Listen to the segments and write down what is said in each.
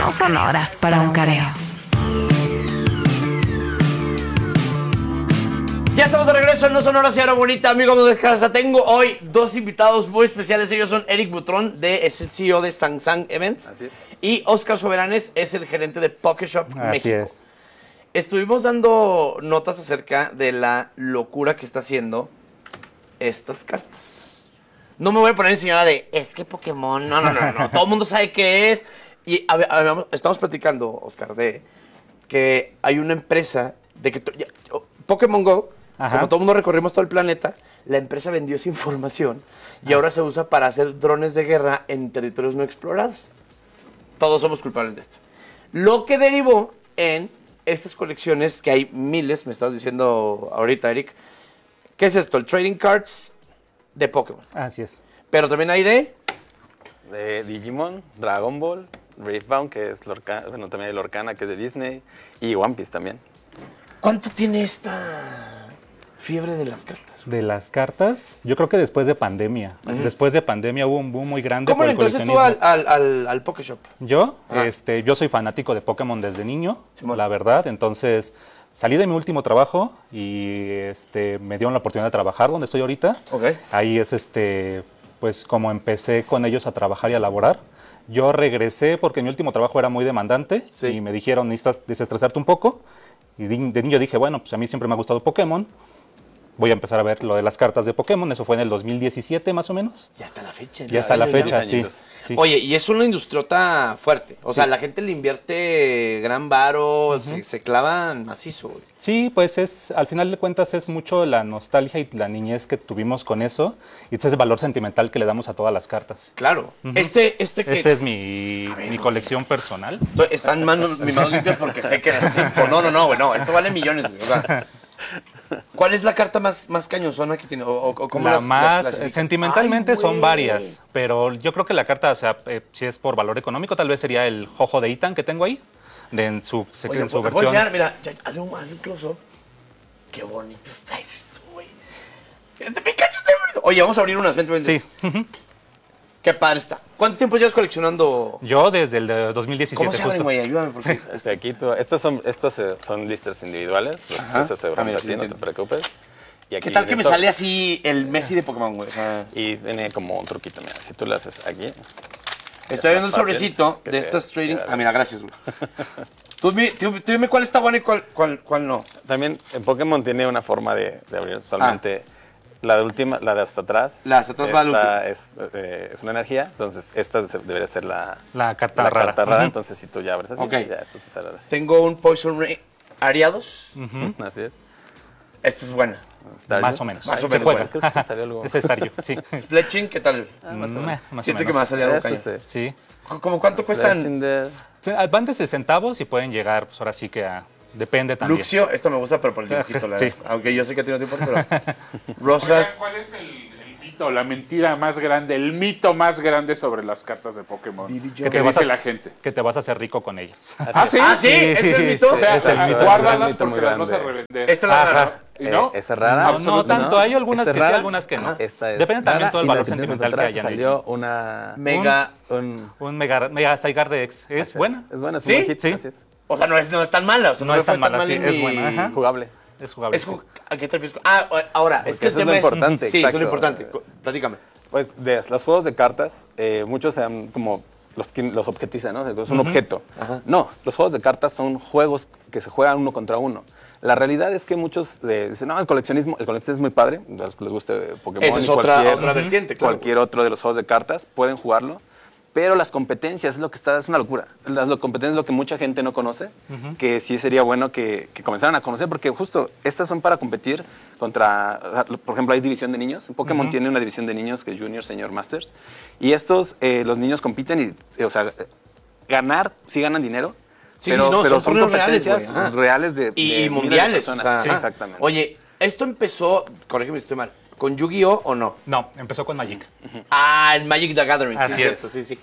no son horas para un careo. Ya estamos de regreso en No Son Horas y Hora Bonita, amigos de casa. Tengo hoy dos invitados muy especiales. Ellos son Eric Butrón, es el CEO de Sang Events. Así es. Y Oscar Soberanes es el gerente de Pokéshop Así México. es. Estuvimos dando notas acerca de la locura que está haciendo estas cartas. No me voy a poner en señora de, es que Pokémon, no. Todo el mundo sabe qué es. Y estamos platicando, Oscar, de que hay una empresa de que Pokémon Go, Ajá. como todo el mundo recorrimos todo el planeta, la empresa vendió esa información y ahora se usa para hacer drones de guerra en territorios no explorados. Todos somos culpables de esto. Lo que derivó en estas colecciones, que hay miles, me estás diciendo ahorita, Eric. ¿Qué es esto? El trading cards de Pokémon. Así es. Pero también hay de Digimon, Dragon Ball, Riftbound, que es Lorcana, bueno, también hay Lorcana, que es de Disney, y One Piece también. ¿Cuánto tiene esta fiebre de las cartas? De las cartas, yo creo que después de pandemia. Después de pandemia hubo un boom muy grande ¿Cómo por le el entraste tú coleccionismo. al Pokéshop? Yo, Ah. yo soy fanático de Pokémon desde niño, Simón. la verdad. Entonces, salí de mi último trabajo y me dieron la oportunidad de trabajar donde estoy ahorita. Ok. Ahí es pues como empecé con ellos a trabajar y a laborar. Yo regresé porque mi último trabajo era muy demandante Sí. y me dijeron, necesitas desestresarte un poco. Y de niño dije, bueno, pues a mí siempre me ha gustado Pokémon. Voy a empezar a ver lo de las cartas de Pokémon. Eso fue en el 2017 más o menos. Ya está la fecha. Ya está la fecha, sí. añitos. Sí. Oye, y es una industriota fuerte. O sea, la gente le invierte gran varo, se clavan macizo. Güey. Sí, pues al final de cuentas es mucho la nostalgia y la niñez que tuvimos con eso. Y entonces el valor sentimental que le damos a todas las cartas. Claro. Este que... Esta es mi colección personal. Están mis manos limpias porque sé que... No, güey, no. Esto vale millones, güey. O sea, ¿cuál es la carta más cañozona que tiene? ¿O cómo La las más, clasificas? sentimentalmente Ay, son güey. varias, pero yo creo que la carta, o sea, si es por valor económico, tal vez sería el Jojo de Itan que tengo ahí, en su Oye, versión. ¿puedo enseñar? Mira, hazle un close-up. Qué bonito está esto, güey. Este Pikachu está bonito. Oye, vamos a abrir unas. Vente. Sí, Qué padre está. ¿Cuánto tiempo llevas coleccionando? yo desde el de 2017 ¿Cómo se abren, justo. güey? Ayúdame, porque... Aquí estos son listers individuales, estos se abren mira, así, sí, no te entiendo. preocupes. Y aquí ¿Qué tal que viene me esto, sale así el Messi de Pokémon, güey? O sea, Y tiene como un truquito, mira, si tú lo haces aquí. estoy viendo un fácil sobrecito que de te estas trading... queda. Ah, mira, gracias, güey. Tú dime cuál está bueno y cuál no. También en Pokémon tiene una forma de abrir solamente la de última, la de hasta atrás. La de hasta atrás va al es una energía, entonces esta debería ser la carta rara. Ujú. Entonces si tú ya abres así, Ok. ya esto te sale así. Tengo un Poison Ray Ariados. Así es. Esta es buena. Staryu. Más o menos. Más o Se menos, juega. Creo que salió algo. Ese es Staryu, sí. Fletching, ¿qué tal? Más o Siento que me va a menos. salir algo Este cañón. Sí. ¿Cómo cuánto cuestan? Fletchinder. Sí, van desde centavos y pueden llegar, pues ahora sí que depende también. Luxio, esta me gusta, pero por el dibujito, la Sí. verdad. Aunque yo sé que tiene tiempo, pero... Rosas. ¿Cuál es el mito, la mentira más grande, el mito más grande sobre las cartas de Pokémon? Que ¿Qué dice la gente? Que te vas a hacer rico con ellas. ¿Ah, sí? Ah, sí, ¿ese es el mito? O sea, Es el mito. Es guárdalas un mito muy porque las vas a grande. revender. Esta es la Ajá. rara. ¿Y no? ¿Esta es rara? No, no Absoluto, tanto. ¿no? Hay algunas ¿Esta que es sí, rara? algunas que no. Ajá. Esta es Depende también rara, todo el y la valor que tenemos sentimental que atrás hayan ahí. salió una... Mega... Un Mega Zygarde X. ¿Es buena? Es buena, es ¿Sí? un buen hit, Sí. así es. O sea, no es tan mala. O sea, No me es tan fue mala, sí, en es mi- buena, ajá. Jugable. Es jugable. sí. ¿A qué te refieres? Ah, ahora, es que el eso es tema lo importante, Sí, eso es lo exacto. importante. Platícame. Pues de los juegos de cartas, muchos se han como los objetizan, ¿no? Es un objeto. No, los juegos de cartas son juegos que se juegan uno contra uno. La realidad es que muchos dicen, no, el coleccionismo es muy padre, a los que les guste Pokémon Esa es y otra vertiente, claro. cualquier otro de los juegos de cartas, pueden jugarlo. Pero las competencias es una locura. Las competencias es lo que mucha gente no conoce, que sí sería bueno que comenzaran a conocer, porque justo estas son para competir contra, o sea, por ejemplo, hay división de niños. Pokémon tiene una división de niños que es Junior, Senior, Masters. Y estos, los niños compiten y, o sea, ganar, sí ganan dinero. Sí, pero, sí, no, pero son torneos reales, competencias güey, ajá. reales de Y miles de mundiales. personas. O sea, Sí, exactamente. Oye, esto empezó, corrígeme si estoy mal, ¿con Yu-Gi-Oh o no? No, empezó con Magic. Ah, el Magic the Gathering. Así sí, es. cierto, sí, sí.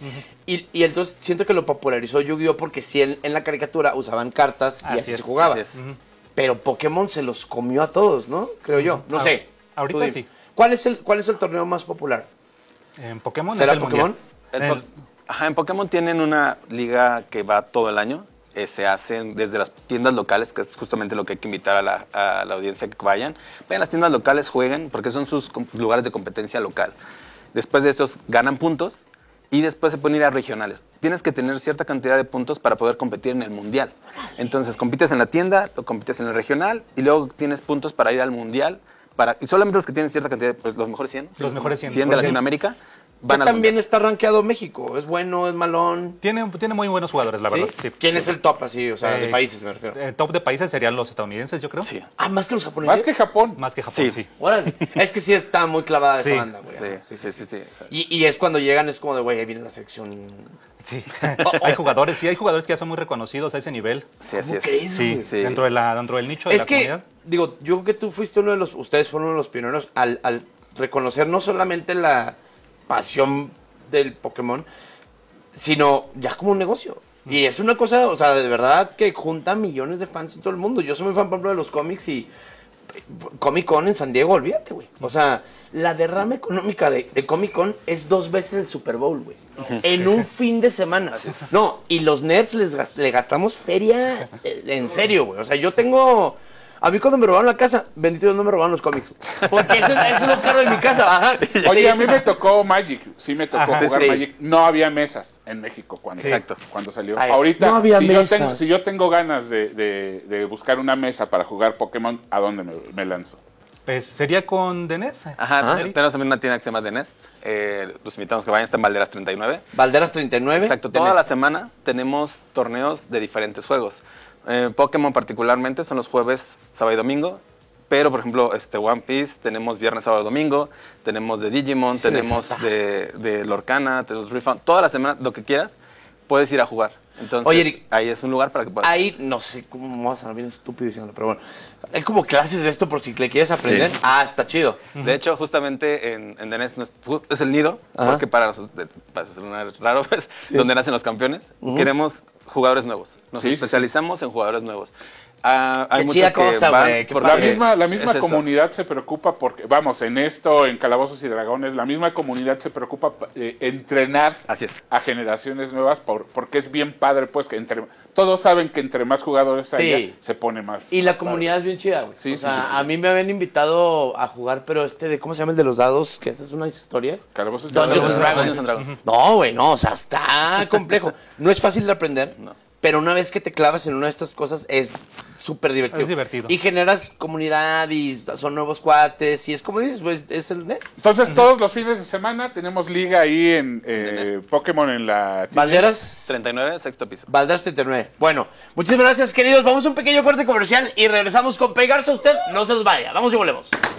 Y entonces siento que lo popularizó Yu-Gi-Oh porque sí en la caricatura usaban cartas y Así así es, se jugaba. así es. Pero Pokémon se los comió a todos, ¿no? Creo yo. No sé. ahorita Tú dime. sí. ¿Cuál es el torneo más popular? En Pokémon ¿Será es el Pokémon? mundial. Ajá, en Pokémon tienen una liga que va todo el año. Se hacen desde las tiendas locales, que es justamente lo que hay que invitar a la audiencia que vayan. Vayan a las tiendas locales, jueguen, porque son sus lugares de competencia local. Después de estos ganan puntos y después se pueden ir a regionales. Tienes que tener cierta cantidad de puntos para poder competir en el mundial. Entonces compites en la tienda, o compites en el regional y luego tienes puntos para ir al mundial. Y solamente los que tienen cierta cantidad, pues los mejores 100. Los mejores 100. 100 de Latinoamérica. Van al También mundial. está rankeado México. ¿Es bueno, es malón? Tiene muy buenos jugadores, la verdad. Sí. ¿Quién es el top así? O sea, de Eh, países me refiero. El top de países serían los estadounidenses, yo creo. Sí. Ah, más que los japoneses. Más que Japón. Más que Japón, Sí. sí. Órale. Es que sí está muy clavada esa Sí, banda, güey. Sí. Y es cuando llegan, es como de, güey, ahí viene la sección. Sí. Hay jugadores que ya son muy reconocidos a ese nivel. Sí, así es. crees? Sí, Sí. Dentro del nicho de Es la que, comunidad. digo, yo creo que tú fuiste ustedes fueron uno de los pioneros al reconocer no solamente la pasión del Pokémon, sino ya como un negocio. Y es una cosa, o sea, de verdad que junta millones de fans en todo el mundo. Yo soy muy fan, por ejemplo, de los cómics y Comic Con en San Diego, olvídate, güey. O sea, la derrama económica de Comic Con es 2 veces el Super Bowl, güey. En un fin de semana. No, y los nerds le gastamos feria en serio, güey. O sea, yo tengo... A mí cuando me robaron la casa, bendito Dios, no me robaron los cómics. Porque eso es lo caro de mi casa. Ajá. Oye, a mí me tocó Magic. Sí me tocó Ajá, jugar sí. Magic. No había mesas en México cuando, Exacto. cuando salió. Ay, Ahorita, no había si, mesas. si yo tengo ganas de buscar una mesa para jugar Pokémon, ¿a dónde me lanzo? Pues sería con Denés. Ajá, Eric. tenemos también una tienda que se llama The Nest. Los invitamos que vayan, está en Valderas 39. Valderas 39. Exacto, tenés- toda la semana tenemos torneos de diferentes juegos. Pokémon particularmente son los jueves, sábado y domingo. Pero, por ejemplo, One Piece tenemos viernes, sábado, domingo. Tenemos de Digimon, Sí, tenemos de Lorcana, tenemos Refund. Toda la semana, lo que quieras, puedes ir a jugar. Entonces, Oye, Eric, ahí es un lugar para que puedas. Ahí, no sé cómo me voy a sonar bien estúpido diciéndolo, pero bueno. Hay como clases de esto por si le quieres aprender. Sí. Ah, está chido. De hecho, justamente en The Nest es el nido, Ajá. porque para sonar raro, pues, donde nacen los campeones. Queremos jugadores nuevos. Nos Sí, sí, especializamos en jugadores nuevos. Hay Qué muchos chida que cosa, van güey, qué porque padre. La misma es eso. comunidad se preocupa porque, vamos, en esto, en Calabozos y Dragones, la misma comunidad se preocupa entrenar Así es. a generaciones nuevas porque es bien padre, pues, que todos saben que entre más jugadores haya, Sí. se pone más. Y la más comunidad es bien chida, güey. Sí, o sí, sea, sí, sí. a mí me habían invitado a jugar, pero ¿cómo se llama el de los dados? Que haces unas historias. padre. Calabozos y Dungeons Dragones. and Dragons. Dungeons and Dragons. No, güey, no, o sea, está complejo. No es fácil de aprender, pero una vez que te clavas en una de estas cosas es súper divertido. Es divertido. Y generas comunidad y son nuevos cuates y es como dices, pues es el Nest. Entonces, todos los fines de semana tenemos liga ahí en Pokémon en la... Valderas 39, sexto piso. Valderas 39. Bueno, muchísimas gracias, queridos. Vamos a un pequeño corte comercial y regresamos con Pegarse a usted. No se nos vaya. Vamos y volvemos.